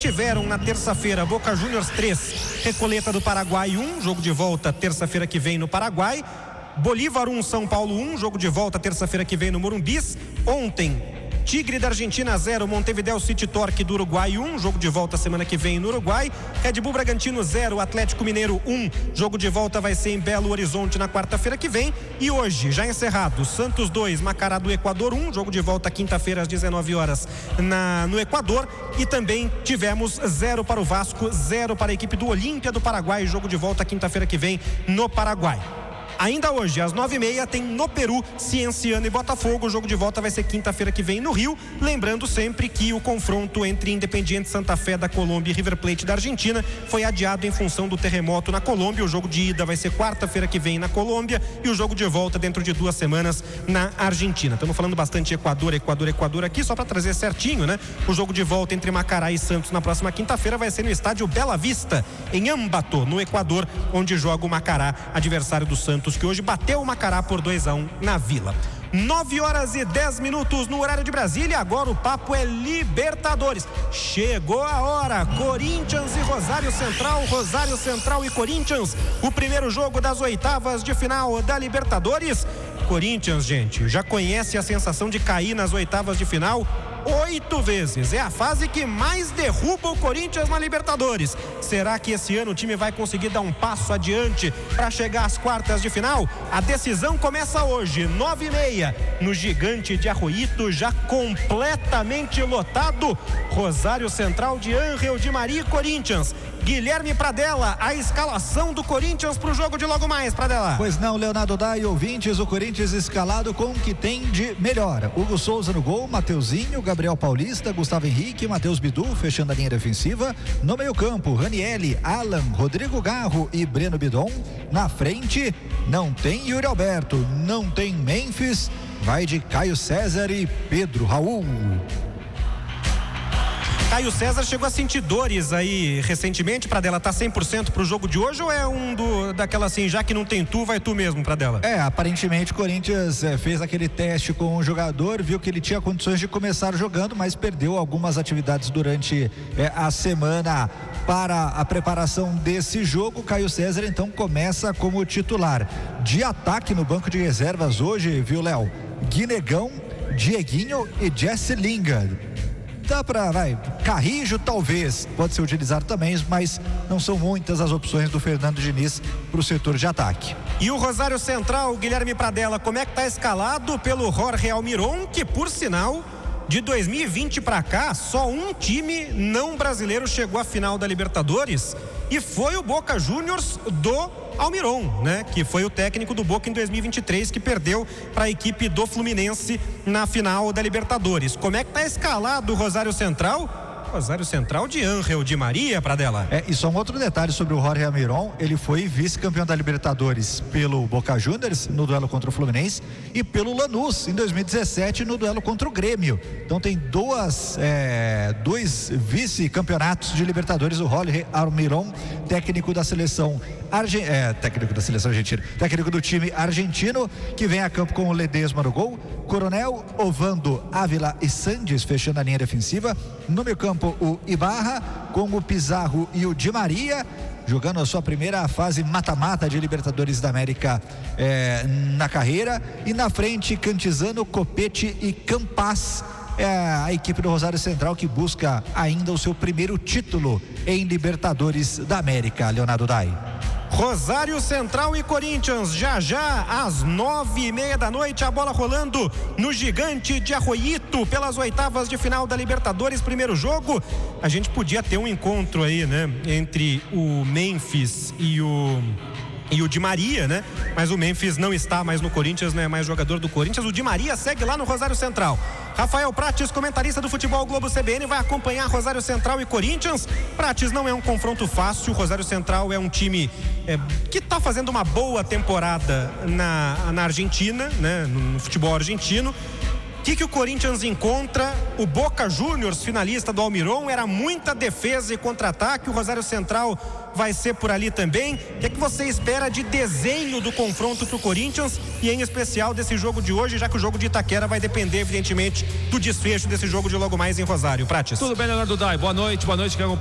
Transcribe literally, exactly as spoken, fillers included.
Tiveram na terça-feira Boca Juniors três, Recoleta do Paraguai um, jogo de volta terça-feira que vem no Paraguai. Bolívar um, São Paulo um, jogo de volta terça-feira que vem no Morumbis. Ontem, Tigre da Argentina zero, Montevideo City Torque do Uruguai um, jogo de volta semana que vem no Uruguai. Red Bull Bragantino zero, Atlético Mineiro um, jogo de volta vai ser em Belo Horizonte na quarta-feira que vem. E hoje, já encerrado, Santos dois, Macará do Equador um, jogo de volta quinta-feira às dezenove horas na, no Equador. E também tivemos zero para o Vasco, zero para a equipe do Olímpia do Paraguai, jogo de volta quinta-feira que vem no Paraguai. Ainda hoje, às nove e meia, tem no Peru, Cienciano e Botafogo. O jogo de volta vai ser quinta-feira que vem no Rio. Lembrando sempre que o confronto entre Independiente Santa Fé da Colômbia e River Plate da Argentina foi adiado em função do terremoto na Colômbia. O jogo de ida vai ser quarta-feira que vem na Colômbia e o jogo de volta dentro de duas semanas na Argentina. Estamos falando bastante Equador, Equador, Equador aqui, só para trazer certinho, né? O jogo de volta entre Macará e Santos na próxima quinta-feira vai ser no estádio Bela Vista, em Ambato, no Equador, onde joga o Macará, adversário do Santos, que hoje bateu o Macará por dois a um na Vila. nove horas e dez minutos no horário de Brasília. Agora o papo é Libertadores. Chegou a hora. Corinthians e Rosário Central. Rosário Central e Corinthians. O primeiro jogo das oitavas de final da Libertadores. Corinthians, gente, já conhece a sensação de cair nas oitavas de final oito vezes. É a fase que mais derruba o Corinthians na Libertadores. Será que esse ano o time vai conseguir dar um passo adiante para chegar às quartas de final? A decisão começa hoje, nove e meia, no Gigante de Arroito, já completamente lotado. Rosário Central de Ángel Di Maria e Corinthians. Guilherme Pradella, a escalação do Corinthians para o jogo de logo mais, Pradella. Pois não, Leonardo Dai, ouvintes, o Corinthians escalado com o que tem de melhor. Hugo Souza no gol, Mateuzinho, Gabriel Paulista, Gustavo Henrique, Matheus Bidu, fechando a linha defensiva. No meio campo, Ranielli, Alan, Rodrigo Garro e Breno Bidon. Na frente, não tem Yuri Alberto, não tem Memphis, vai de Caio César e Pedro Raul. Caio César chegou a sentir dores aí recentemente, Pradella. Tá cem por cento pro jogo de hoje ou é um do, daquela assim, já que não tem tu, vai tu mesmo, Pradella? É, aparentemente o Corinthians é, fez aquele teste com o jogador, viu que ele tinha condições de começar jogando, mas perdeu algumas atividades durante é, a semana para a preparação desse jogo. Caio César então começa como titular. De ataque no banco de reservas hoje, viu, Léo? Guinegão, Dieguinho e Jesse Lingard. Dá pra, vai, Carrijo talvez pode ser utilizado também, mas não são muitas as opções do Fernando Diniz para o setor de ataque. E o Rosário Central, Guilherme Pradella, como é que tá escalado pelo Jorge Almiron, que por sinal, de dois mil e vinte para cá, só um time não brasileiro chegou à final da Libertadores e foi o Boca Juniors do Almiron, né? Que foi o técnico do Boca em dois mil e vinte e três, que perdeu para a equipe do Fluminense na final da Libertadores. Como é que tá escalado o Rosário Central? Rosário Central de Ángel Di Maria, Pradella. É, e só um outro detalhe sobre o Jorge Almiron: ele foi vice-campeão da Libertadores pelo Boca Juniors no duelo contra o Fluminense e pelo Lanús em dois mil e dezessete no duelo contra o Grêmio. Então tem duas, é, dois vice-campeonatos de Libertadores. O Jorge Almiron, técnico da seleção Arge... é, técnico da seleção argentina, técnico do time argentino, que vem a campo com o Ledesma no gol, Coronel, Ovando, Ávila e Sandes fechando a linha defensiva. No meio campo, o Ibarra, com o Pizarro e o Di Maria, jogando a sua primeira fase mata-mata de Libertadores da América é, na carreira. E na frente, Cantizano, Copete e Campas. É a equipe do Rosário Central que busca ainda o seu primeiro título em Libertadores da América, Leonardo Dai. Rosário Central e Corinthians, já já às nove e meia da noite, a bola rolando no Gigante de Arroito pelas oitavas de final da Libertadores. Primeiro jogo, a gente podia ter um encontro aí, né, entre o Memphis e o e o Di Maria, né? Mas o Memphis não está mais no Corinthians, não é mais jogador do Corinthians. O Di Maria segue lá no Rosário Central. Rafael Prates, comentarista do Futebol Globo C B N, vai acompanhar Rosário Central e Corinthians. Prates, não é um confronto fácil. O Rosário Central é um time é, que está fazendo uma boa temporada na, na Argentina, né? No futebol argentino. O que, que o Corinthians encontra? O Boca Juniors, finalista do Almiron, era muita defesa e contra-ataque. O Rosário Central vai ser por ali também. O que, é que você espera de desenho do confronto para o Corinthians e em especial desse jogo de hoje, já que o jogo de Itaquera vai depender evidentemente do desfecho desse jogo de logo mais em Rosário? Prates. Tudo bem, Leonardo Dai, boa noite, boa noite que